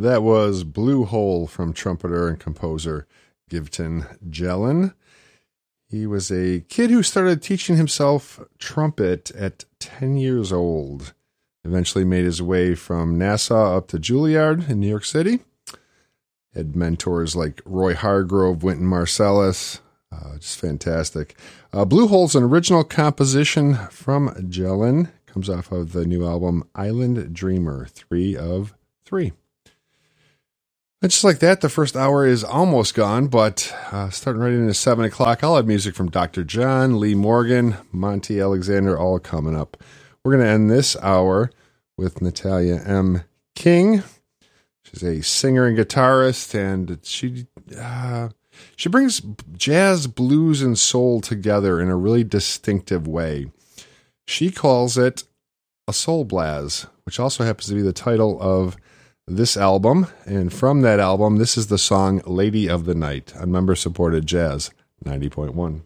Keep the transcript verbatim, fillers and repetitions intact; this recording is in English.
That was Blue Hole from trumpeter and composer Givton Gelin. He was a kid who started teaching himself trumpet at ten years old. Eventually made his way from Nassau up to Juilliard in New York City. Had mentors like Roy Hargrove, Wynton Marsalis. Uh, just fantastic. Uh, Blue Hole's an original composition from Gelin. Comes off of the new album Island Dreamer, three of three. And just like that, the first hour is almost gone, but uh, starting right into seven o'clock, I'll have music from Doctor John, Lee Morgan, Monty Alexander, all coming up. We're going to end this hour with Natalia M. King. She's a singer and guitarist, and she uh, she brings jazz, blues, and soul together in a really distinctive way. She calls it a soul blaz, which also happens to be the title of this album. And from that album, this is the song Lady of the Night on member-supported Jazz ninety point one.